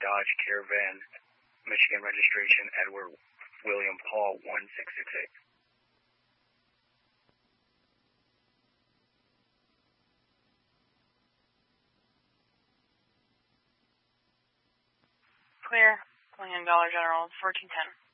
Dodge Caravan, Michigan registration, Edward William Paul 1668. Clear. Going in Dollar General 1410.